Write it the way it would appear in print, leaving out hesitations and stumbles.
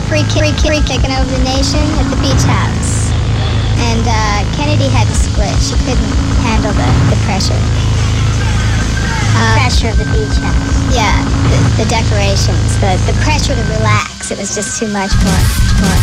free kicking over the nation at the beach house. And Kennedy had to split. She couldn't handle the pressure. Pressure of the beach house. Yeah, the decorations, the pressure to relax. It was just too much for